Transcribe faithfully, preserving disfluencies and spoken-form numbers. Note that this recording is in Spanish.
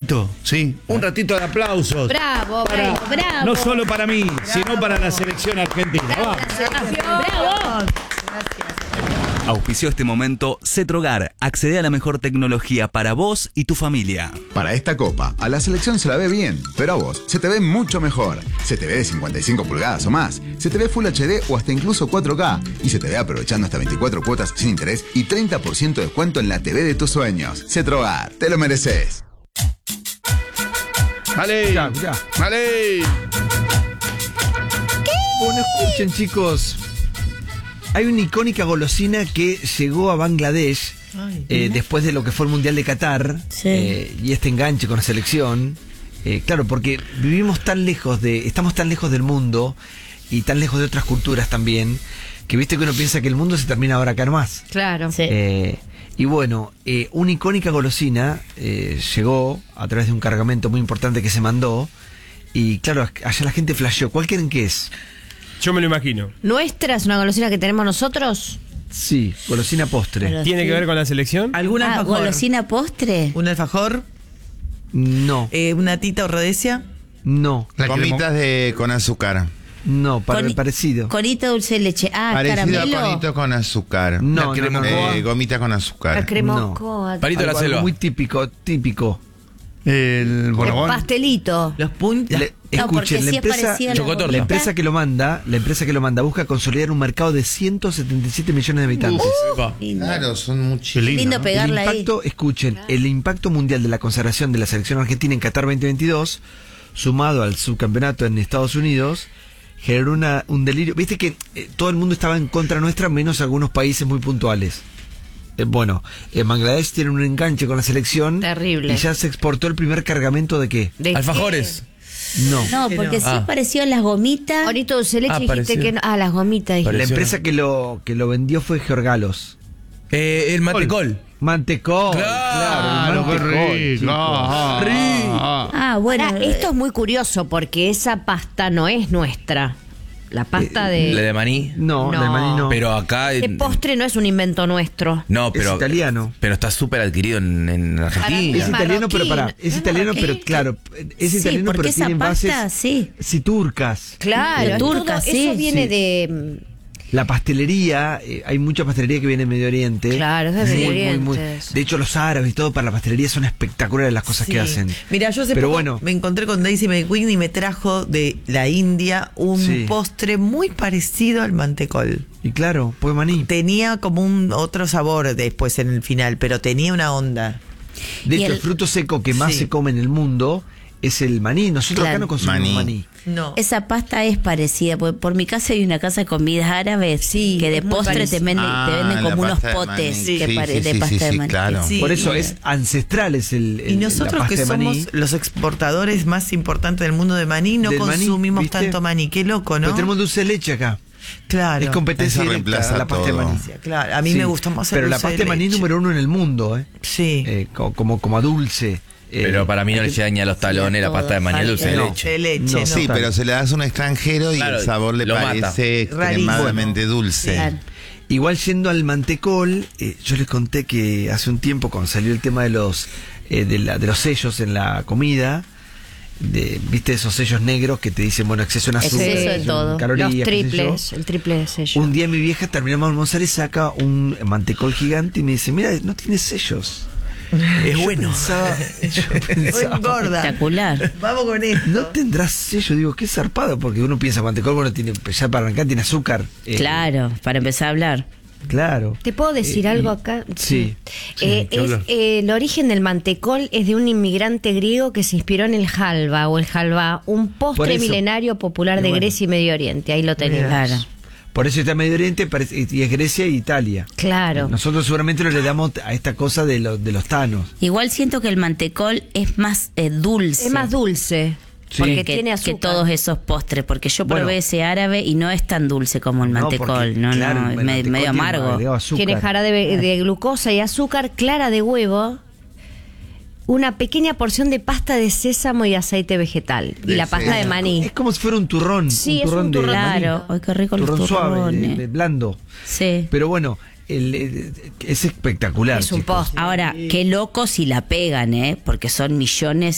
ratito. Sí. Un ratito de aplausos. Bravo, Para- bravo, bravo. No solo para mí, sino para la selección argentina. Bravo, Vamos. la selección. Bravo. Auspició este momento Cetrogar. Accede a la mejor tecnología para vos y tu familia. Para esta copa, a la selección se la ve bien, pero a vos se te ve mucho mejor. Se te ve de cincuenta y cinco pulgadas o más, se te ve Full H D o hasta incluso cuatro K, y se te ve aprovechando hasta veinticuatro cuotas sin interés y treinta por ciento de descuento en la T V de tus sueños. Cetrogar, te lo mereces. Vale. Ya, ya. Vale. Bueno, escuchen, chicos. Hay una icónica golosina que llegó a Bangladesh eh, después de lo que fue el Mundial de Qatar, Sí. eh, y este enganche con la selección. Eh, claro, porque vivimos tan lejos de, estamos tan lejos del mundo y tan lejos de otras culturas también, que viste que uno piensa que el mundo se termina ahora acá nomás. Claro. Sí. Eh, y bueno, eh, una icónica golosina eh, llegó a través de un cargamento muy importante que se mandó. Y claro, allá la gente flasheó. ¿Cuál creen que es? Yo me lo imagino. ¿Nuestra es una golosina que tenemos nosotros? Sí, golosina postre. Pero- ¿Tiene sí. que ver con la selección? ¿Algún Ah, alfajor? golosina postre. ¿Un alfajor? No, Eh, ¿Una tita o rodesia? no, Gomitas de, con azúcar. no, para, Con- parecido. Conito dulce de leche. Ah, Parecido caramelo. a conito con azúcar. No, La no, no, crema- no. eh, gomita con La azúcar. cremocoa. Palito de la Algo- algo selva. muy típico, típico. El El bonobón. pastelito. ¿Los puntos? Le- No, porque escuchen, la sí es empresa, parecido a la Chocotorta. la gomita. empresa que lo manda, la empresa que lo manda busca consolidar un mercado de ciento setenta y siete millones de habitantes. Lindo. Claro, son muchos. Lindo El pegarla ahí. impacto, escuchen, el impacto mundial de la consagración de la selección argentina en Qatar veinte veintidós, sumado al subcampeonato en Estados Unidos, generó una, un delirio. Viste que eh, todo el mundo estaba en contra nuestra, menos algunos países muy puntuales. Eh, bueno, en Bangladesh tiene un enganche con la selección. Terrible. Y ya se exportó el primer cargamento de qué? ¿De Alfajores. No. No, porque sí Ah. es parecido a las gomitas. Ahorita dulce de leche Ah, dijiste parecido. que no. Ah, las gomitas. dijiste. La Pareció, empresa que lo, que lo vendió fue Georgalos. Eh, el mantecol. Mantecol. Claro, el qué mantecol, rico. chicos. Ah, bueno. Ahora, eh, esto es muy curioso porque esa pasta no es nuestra. La pasta de. La de maní. No, No. la de maní no. Pero acá. Este postre no es un invento nuestro. No, pero. Es italiano. Pero está súper adquirido en, en Argentina. Es italiano, pero marroquín. pará. Es Es italiano, marroquín. pero claro. Es Sí, italiano, porque pero esa tiene pasta, bases. sí. Sí, turcas. Claro, De es todo- turca, sí, eso viene sí. de. La pastelería, eh, hay mucha pastelería que viene de Medio Oriente. Claro, es de Muy, Medio muy, muy- Oriente eso. De hecho, los árabes y todo para la pastelería son espectaculares las cosas Sí. que hacen. Mira, yo hace Pero poco bueno. me encontré con Daisy McQueen y me trajo de la India un Sí. postre muy parecido al mantecol. Y claro, pues maní. Tenía como un otro sabor después en el final, pero tenía una onda. De Y hecho, el, el- fruto seco que más Sí. se come en el mundo es el maní. Nosotros acá Claro. no consumimos Maní. maní. No. Esa pasta es parecida, porque por mi casa hay una casa de comidas árabes Sí, que de es muy postre te parecido. venden, Ah, te venden la como unos pasta de potes maní. que Sí, pare- sí, de sí, pasta sí, de sí, maní. claro. Sí. Por eso y- es ancestral es el, el Y la nosotros pasta que de somos maní. los exportadores más importantes del mundo de maní, no Del maní, consumimos ¿viste? tanto maní. Qué loco, ¿no? Pero tenemos dulce de leche acá. Claro. Es competencia Eso directa reemplaza la pasta de todo. maní. Claro, a mí Sí, me gusta más el Pero la dulce pasta de maní leche. número uno en el mundo, ¿eh? Sí. Eh, co- como, como a dulce. Eh, Pero para mí no le hay que- llega ni a los talones la todo, pasta de maní, el dulce de falta- leche. De leche, No, no. Sí, Total. pero se le das a un extranjero y Claro, el sabor le lo mata. parece extremadamente dulce. Claro. Igual yendo al mantecol, eh, yo les conté que hace un tiempo cuando salió el tema de los eh, de, la- de los sellos en la comida, de, viste esos sellos negros que te dicen, bueno, exceso en azúcar, Exceso de en todo. calorías, Los qué sé yo. triples, el triple de sello. Un día mi vieja terminamos de almorzar y saca un mantecol gigante y me dice, mira, no tiene sellos. Es Yo bueno. pensaba- yo Muy pensaba, engorda. Espectacular. Vamos con esto. no tendrás sello, digo, qué zarpado, porque uno piensa mantecol, bueno, tiene, ya para arrancar tiene azúcar. Eh, Claro, para empezar a hablar. Claro. ¿Te puedo decir Eh, algo y- acá? Sí. Eh, ¿qué es, hablar? eh, el origen del mantecol es de un inmigrante griego que se inspiró en el halva o el halva, un Por postre eso. milenario popular Y de bueno. Grecia y Medio Oriente. Ahí lo tenés. Claro. Por eso está Medio Oriente parece- y es Grecia e Italia. Claro. Nosotros seguramente lo le damos a esta cosa de, lo- de los tanos. Igual siento que el mantecol es más eh, dulce. Es más dulce. Sí. Porque que, tiene que azúcar. todos esos postres, porque yo Bueno. probé ese árabe y no es tan dulce como el No, mantecol, porque, no, claro, no, el es me- mantecol medio tiene amargo. agregado azúcar. Tiene jarabe de, de glucosa y azúcar, clara de huevo, una pequeña porción de pasta de sésamo y aceite vegetal. Y De la pasta de sésamo. maní. Es como si fuera un turrón. Sí, un es turrón un de turrón. maní. Claro, ay, qué rico los Turrón suave, turrones. de- de blando. Sí. Pero bueno, el, el- es espectacular. Es un chicos. postre. Ahora, qué loco si la pegan, ¿eh? Porque son millones